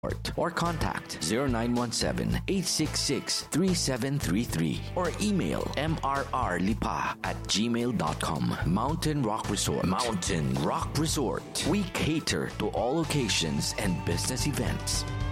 or contact 0917-866-3733 or email mrrlipa@gmail.com. Mountain Rock Resort. Mountain Rock Resort. We cater to all occasions and business events.